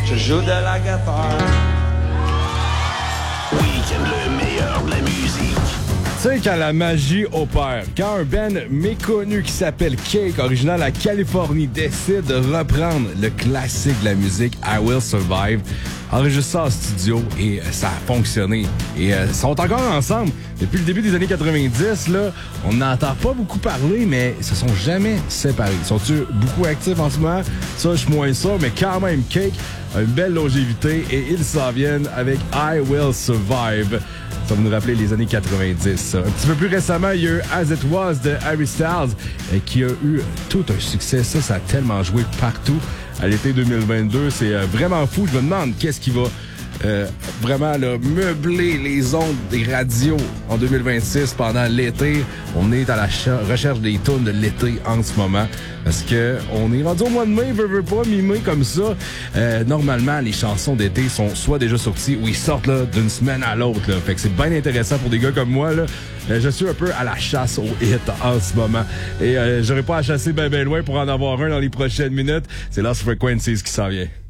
je joue de la guitare. Week-end, le meilleur de la musique. Tu sais, quand la magie opère, quand un band méconnu qui s'appelle Cake, original à Californie, décide de reprendre le classique de la musique I Will Survive, enregistre ça en studio et ça a fonctionné. Et ils sont encore ensemble. Depuis le début des années 90, là, on n'entend pas beaucoup parler, mais ils se sont jamais séparés. Sont-ils beaucoup actifs en ce moment? Ça, je suis moins sûr, mais quand même, Cake a une belle longévité et ils s'en viennent avec I Will Survive. Ça va nous rappeler les années 90. Un petit peu plus récemment, il y a eu As It Was de Harry Styles qui a eu tout un succès. Ça a tellement joué partout à l'été 2022. C'est vraiment fou. Je me demande qu'est-ce qui va vraiment là, meubler les ondes des radios en 2026 pendant l'été. On est à la recherche des tunes de l'été en ce moment. Parce que on est rendu au mois de mai, veut pas, mi-mai comme ça. Normalement, les chansons d'été sont soit déjà sorties ou ils sortent là, d'une semaine à l'autre. Là. Fait que c'est bien intéressant pour des gars comme moi. Là. Je suis un peu à la chasse aux hits en ce moment. Et j'aurais pas à chasser ben loin pour en avoir un dans les prochaines minutes. C'est Lost Frequencies qui s'en vient.